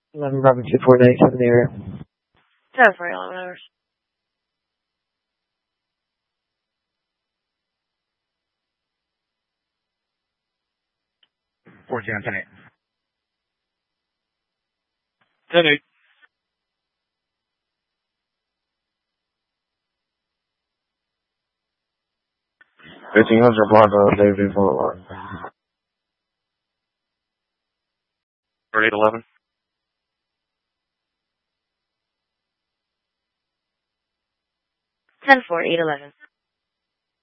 11 Bravo 2497 in the area. 10 for 11 hours. Four ten 10 8. 10 8. 1500 block of David Boulevard. 3811. 10 for 811.